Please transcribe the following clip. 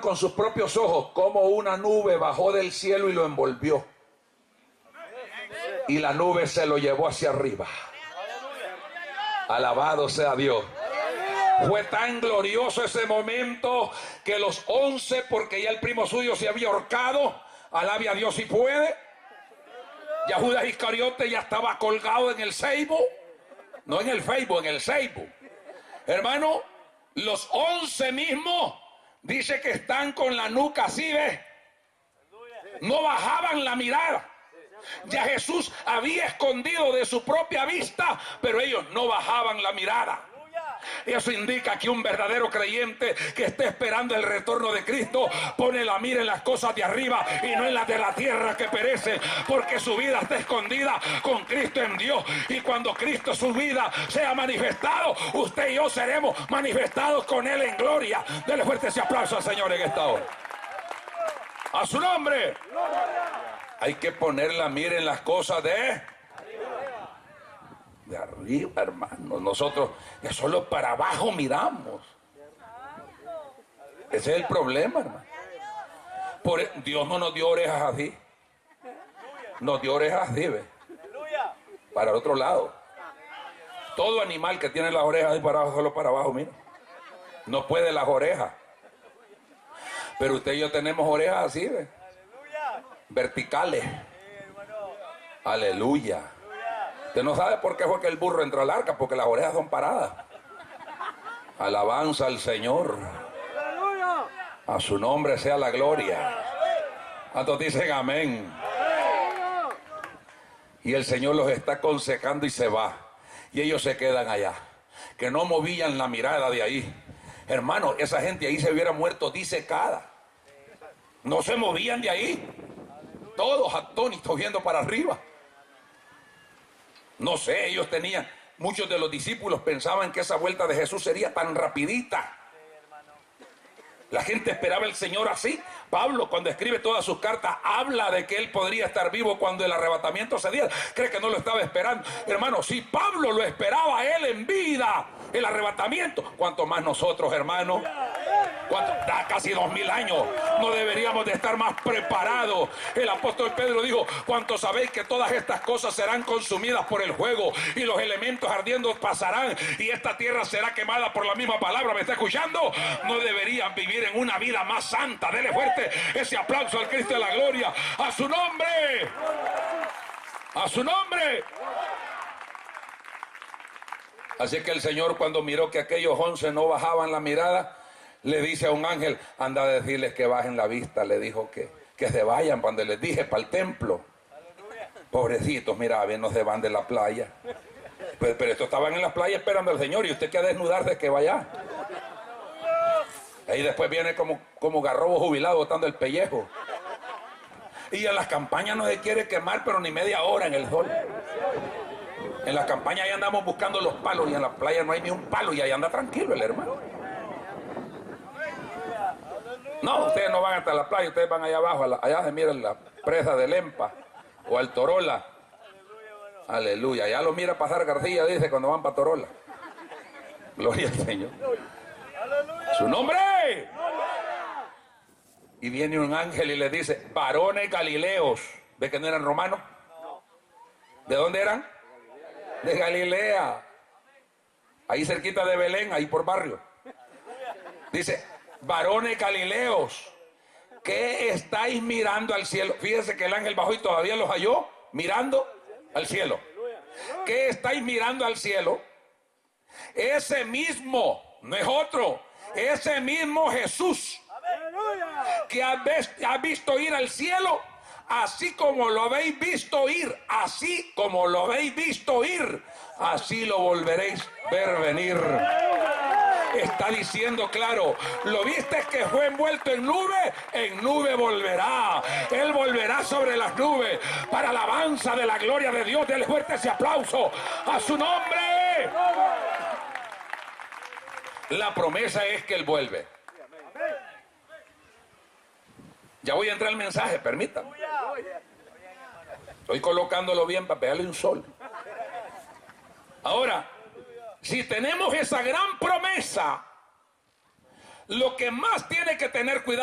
con sus propios ojos cómo una nube bajó del cielo y lo envolvió. Y la nube se lo llevó hacia arriba. Alabado sea Dios. Fue tan glorioso ese momento que los 11, porque ya el primo suyo se había ahorcado, alabe a Dios si puede. Ya Judas Iscariote ya estaba colgado en el ceibo. No en el Facebook, en el ceibo. Hermano, los 11 mismos dice que están con la nuca así, ¿ves? No bajaban la mirada. Ya Jesús había escondido de su propia vista, pero ellos no bajaban la mirada. Eso indica que un verdadero creyente que esté esperando el retorno de Cristo pone la mira en las cosas de arriba y no en las de la tierra que perecen, porque su vida está escondida con Cristo en Dios. Y cuando Cristo su vida sea manifestado, usted y yo seremos manifestados con Él en gloria. Dele fuerte ese aplauso al Señor en esta hora. A su nombre. Hay que poner la mira en las cosas de arriba, hermano. Nosotros ya solo para abajo miramos. Ese es el problema, hermano. Dios no nos dio orejas así. Nos dio orejas así, ¿ve? Para el otro lado. Todo animal que tiene las orejas ahí para abajo, solo para abajo, mira. No puede las orejas. Pero usted y yo tenemos orejas así, ¿ve? Verticales. Aleluya. Usted no sabe por qué fue que el burro entró al arca, porque las orejas son paradas. Alabanza al Señor. A su nombre sea la gloria. ¿Cuántos dicen amén? Y el Señor los está aconsejando y se va. Y ellos se quedan allá. Que no movían la mirada de ahí. Hermano, esa gente ahí se hubiera muerto disecada. No se movían de ahí. Todos atónitos viendo para arriba. No sé, ellos tenían, muchos de los discípulos pensaban que esa vuelta de Jesús sería tan rapidita. La gente esperaba al Señor así. Pablo, cuando escribe todas sus cartas, habla de que él podría estar vivo cuando el arrebatamiento se diera. Cree que no lo estaba esperando. Hermano, si Pablo lo esperaba a él en vida, el arrebatamiento, ¿cuánto más nosotros, hermano? Da casi 2000 años. No deberíamos de estar más preparados. El apóstol Pedro dijo: ¿cuánto sabéis que todas estas cosas serán consumidas por el fuego y los elementos ardiendo pasarán y esta tierra será quemada por la misma palabra? ¿Me está escuchando? No deberían vivir en una vida más santa. Dele fuerte ese aplauso al Cristo de la gloria. ¡A su nombre! ¡A su nombre! Así que el Señor, cuando miró que aquellos 11 no bajaban la mirada, le dice a un ángel: anda a decirles que bajen la vista. Le dijo que se vayan cuando les dije para el templo. Pobrecitos, mira, bien no se van de la playa. Pero estos estaban en la playa esperando al Señor, y usted quiere desnudarse, que vaya. Ahí después viene como garrobo jubilado botando el pellejo. Y en las campañas no se quiere quemar, pero ni media hora en el sol. En las campañas ahí andamos buscando los palos, y en la playa no hay ni un palo, y ahí anda tranquilo el hermano. No, ustedes no van hasta la playa, ustedes van allá abajo, allá se miran la presa de Lempa o al Torola. Aleluya, allá lo mira pasar García, dice, cuando van para Torola. Gloria al Señor. ¡Su nombre! Y viene un ángel y le dice: varones galileos. ¿Ve que no eran romanos? ¿De dónde eran? De Galilea. Ahí cerquita de Belén, ahí por barrio. Dice: varones galileos, ¿qué estáis mirando al cielo? Fíjense que el ángel bajó y todavía los halló mirando al cielo. ¿Qué estáis mirando al cielo? Ese mismo, no es otro, ese mismo Jesús que has visto ir al cielo, así como lo habéis visto ir, así como lo habéis visto ir, así lo volveréis a ver venir. Está diciendo claro: lo viste que fue envuelto en nube volverá. Él volverá sobre las nubes para alabanza de la gloria de Dios. Dele fuerte ese aplauso a su nombre. La promesa es que Él vuelve. Ya voy a entrar al mensaje, permítanme. Estoy colocándolo bien para pegarle un sol. Ahora, si tenemos esa gran promesa, lo que más tiene que tener cuidado